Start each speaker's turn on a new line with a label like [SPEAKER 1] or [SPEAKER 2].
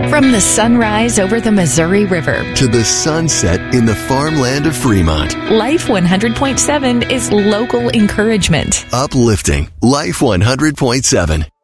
[SPEAKER 1] From the sunrise over the Missouri River
[SPEAKER 2] to the sunset in the farmland of Fremont.
[SPEAKER 1] Life 100.7 is local encouragement.
[SPEAKER 2] Uplifting. Life 100.7.